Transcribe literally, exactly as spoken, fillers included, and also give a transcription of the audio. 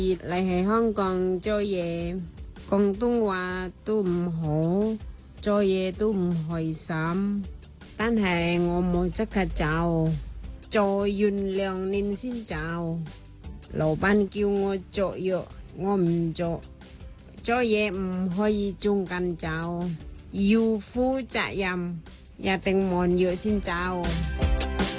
嚟喺香港做嘢，廣東話都唔好，做嘢都唔開心。但係我冇即刻走，做完兩年先走。老闆叫我做嘢，我唔做。做嘢唔可以中間走，要負責任，一定滿月先走。